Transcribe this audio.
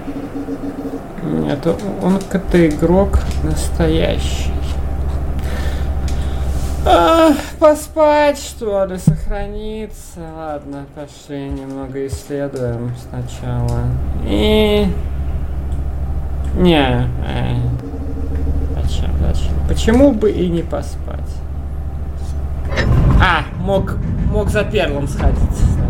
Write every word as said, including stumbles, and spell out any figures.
Нет, он это игрок настоящий. А, поспать, что ли, сохраниться. Ладно, пошли немного исследуем сначала. И... Не, э... зачем, зачем? Почему бы и не поспать? А, мог, мог за первым сходить.